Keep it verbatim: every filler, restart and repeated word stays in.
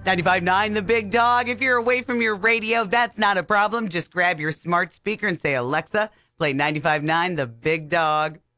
ninety-five point nine The Big Dog. If you're away from your radio, that's not a problem. Just grab your smart speaker and say, Alexa, play ninety-five point nine The Big Dog.